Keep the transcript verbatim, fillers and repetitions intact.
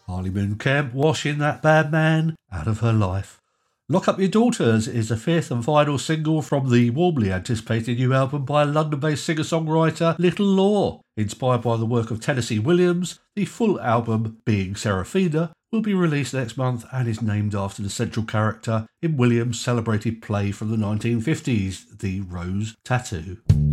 Harley Moon Kemp washing that bad man out of her life. Lock Up Your Daughters is the fifth and final single from the warmly anticipated new album by London-based singer-songwriter Little Law. Inspired by the work of Tennessee Williams, the full album, Being Seraphina, will be released next month and is named after the central character in Williams' celebrated play from the nineteen fifties, The Rose Tattoo.